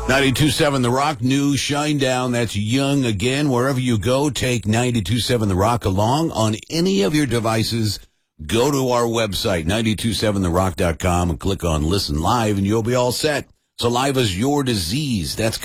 92.7 The Rock, new Shine Down. That's Young again. Wherever you go, take 92.7 The Rock along on any of your devices. Go to our website, 927therock.com, and click on Listen Live, and you'll be all set. Saliva's your disease. That's